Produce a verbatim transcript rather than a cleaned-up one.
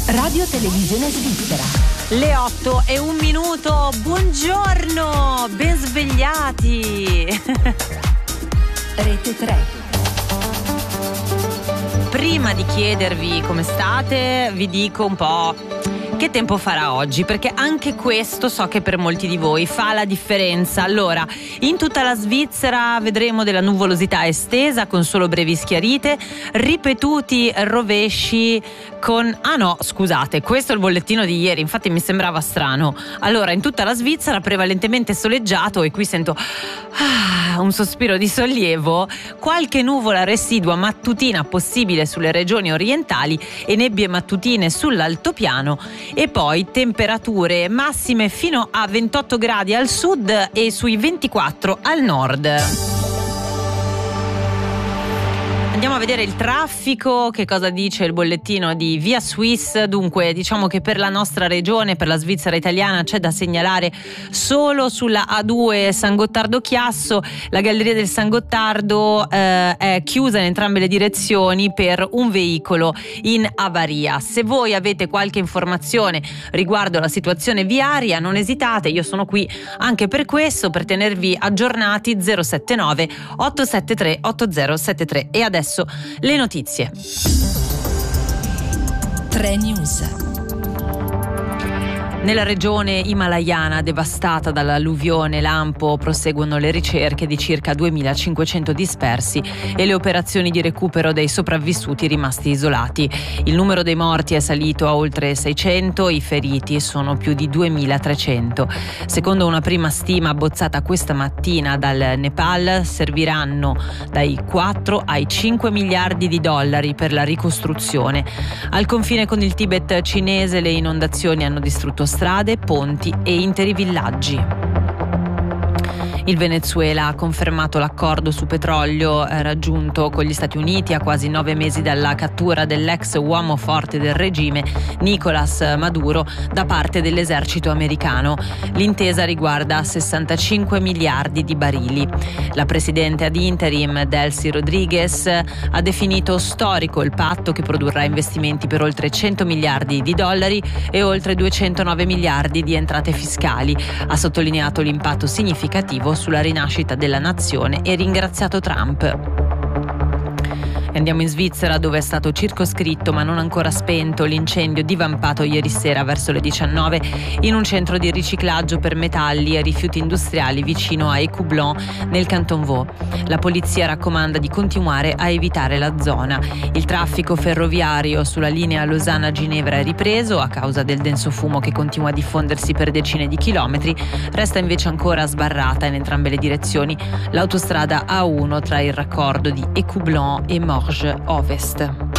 Radio Televisione Svizzera. Le otto e un minuto, buongiorno, ben svegliati. Rete tre. Prima di chiedervi come state, vi dico un po' che tempo farà oggi, perché anche questo so che per molti di voi fa la differenza. Allora, in tutta la Svizzera vedremo della nuvolosità estesa con solo brevi schiarite, ripetuti rovesci con... Ah no, scusate, questo è il bollettino di ieri, infatti mi sembrava strano. Allora, in tutta la Svizzera prevalentemente soleggiato, e qui sento ah, un sospiro di sollievo, qualche nuvola residua mattutina possibile sulle regioni orientali e nebbie mattutine sull'altopiano, e poi temperature massime fino a ventotto gradi al sud e sui ventiquattro al nord. Andiamo a vedere il traffico, che cosa dice il bollettino di Via Swiss. Dunque, diciamo che per la nostra regione, per la Svizzera italiana, c'è da segnalare solo sulla A due San Gottardo-Chiasso. La galleria del San Gottardo eh, è chiusa in entrambe le direzioni per un veicolo in avaria. Se voi avete qualche informazione riguardo la situazione viaria, non esitate, io sono qui anche per questo, per tenervi aggiornati. Zero sette nove otto sette tre otto zero sette tre. E adesso le notizie. tre News. Nella regione himalayana devastata dall'alluvione lampo proseguono le ricerche di circa duemilacinquecento dispersi e le operazioni di recupero dei sopravvissuti rimasti isolati. Il numero dei morti è salito a oltre seicento, i feriti sono più di duemilatrecento. Secondo una prima stima abbozzata questa mattina dal Nepal, serviranno dai quattro ai cinque miliardi di dollari per la ricostruzione. Al confine con il Tibet cinese le inondazioni hanno distrutto strade, ponti e interi villaggi. Il Venezuela ha confermato l'accordo su petrolio eh, raggiunto con gli Stati Uniti a quasi nove mesi dalla cattura dell'ex uomo forte del regime Nicolás Maduro da parte dell'esercito americano. L'intesa riguarda sessantacinque miliardi di barili. La presidente ad interim Delcy Rodriguez ha definito storico il patto che produrrà investimenti per oltre cento miliardi di dollari e oltre duecentonove miliardi di entrate fiscali. Ha sottolineato l'impatto significativo sulla rinascita della nazione e ringraziato Trump. Andiamo in Svizzera, dove è stato circoscritto ma non ancora spento l'incendio divampato ieri sera verso le diciannove in un centro di riciclaggio per metalli e rifiuti industriali vicino a Écublens nel Canton Vaud. La polizia raccomanda di continuare a evitare la zona. Il traffico ferroviario sulla linea Losanna-Ginevra è ripreso a causa del denso fumo che continua a diffondersi per decine di chilometri. Resta invece ancora sbarrata in entrambe le direzioni l'autostrada A uno tra il raccordo di Écublens e Morges Ovest.